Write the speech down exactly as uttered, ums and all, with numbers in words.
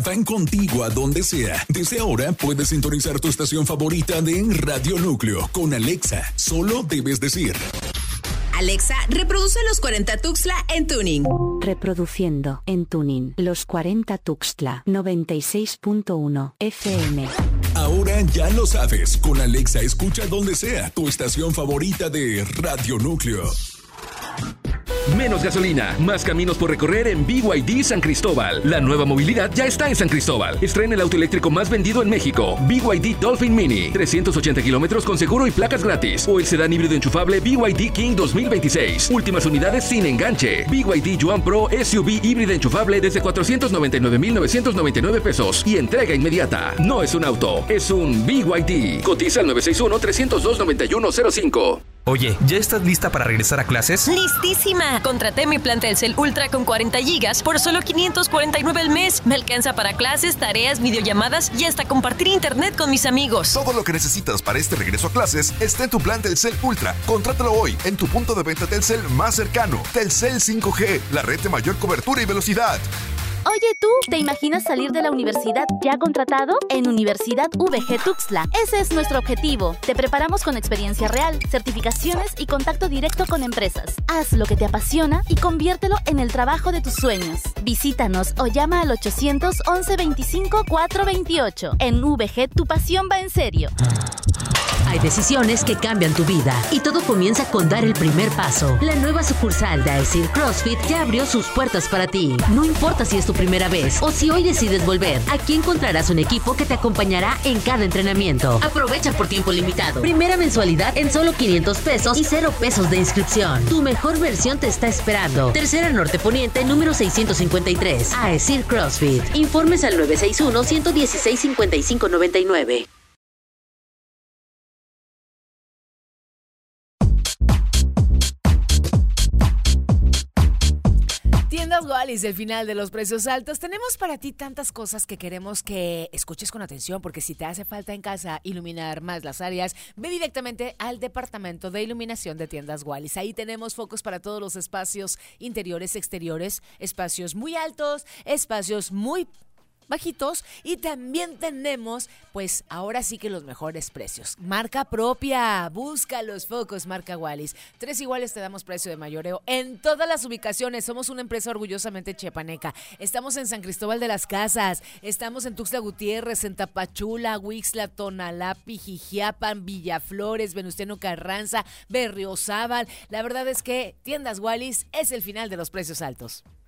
Van contigo a donde sea. Desde ahora puedes sintonizar tu estación favorita de Radio Núcleo con Alexa. Solo debes decir: Alexa, reproduce los cuarenta Tuxtla en tuning. Reproduciendo en tuning los cuarenta Tuxtla noventa y seis punto uno F M. Ahora ya lo sabes. Con Alexa escucha donde sea tu estación favorita de Radio Núcleo. Menos gasolina, más caminos por recorrer en B Y D San Cristóbal. La nueva movilidad ya está en San Cristóbal. Estrena el auto eléctrico más vendido en México, B Y D Dolphin Mini, trescientos ochenta kilómetros con seguro y placas gratis. O el sedán híbrido enchufable B Y D King dos mil veintiséis. Últimas unidades sin enganche. B Y D Yuan Pro S U V híbrida enchufable desde cuatrocientos noventa y nueve mil novecientos noventa y nueve pesos y entrega inmediata. No es un auto, es un B Y D. Cotiza al nueve seis uno, tres cero dos, nueve uno cero cinco. Oye, ¿ya estás lista para regresar a clases? ¡Listísima! Contraté mi plan Telcel Ultra con cuarenta gigas por solo quinientos cuarenta y nueve al mes. Me alcanza para clases, tareas, videollamadas y hasta compartir internet con mis amigos. Todo lo que necesitas para este regreso a clases está en tu plan Telcel Ultra. Contrátalo hoy en tu punto de venta Telcel más cercano. Telcel cinco G, la red de mayor cobertura y velocidad. Oye tú, ¿te imaginas salir de la universidad ya contratado? En Universidad V G Tuxtla, ese es nuestro objetivo. Te preparamos con experiencia real, certificaciones y contacto directo con empresas. Haz lo que te apasiona y conviértelo en el trabajo de tus sueños. Visítanos o llama al ochocientos once veinticinco cuatrocientos veintiocho. En V G tu pasión va en serio. Hay decisiones que cambian tu vida y todo comienza con dar el primer paso. La nueva sucursal de AESIR CrossFit ya abrió sus puertas para ti. No importa si es tu primera vez o si hoy decides volver, aquí encontrarás un equipo que te acompañará en cada entrenamiento. Aprovecha por tiempo limitado. Primera mensualidad en solo quinientos pesos y cero pesos de inscripción. Tu mejor versión te está esperando. Tercera Norte Poniente, número seiscientos cincuenta y tres. AESIR CrossFit. Informes al nueve seis uno, uno uno seis, cinco cinco nueve nueve. Tiendas Wallis, el final de los precios altos. Tenemos para ti tantas cosas que queremos que escuches con atención, porque si te hace falta en casa iluminar más las áreas, ve directamente al departamento de iluminación de Tiendas Wallis. Ahí tenemos focos para todos los espacios interiores, exteriores, espacios muy altos, espacios muy bajitos, y también tenemos, pues ahora sí que los mejores precios. Marca propia, busca los focos marca Wallis. Tres iguales te damos precio de mayoreo en todas las ubicaciones. Somos una empresa orgullosamente chiapaneca. Estamos en San Cristóbal de las Casas, estamos en Tuxtla Gutiérrez, en Tapachula, Huixla, Tonalá, Jijiapan, Villaflores, Venustiano Carranza, Berriozábal. La verdad es que Tiendas Wallis es el final de los precios altos.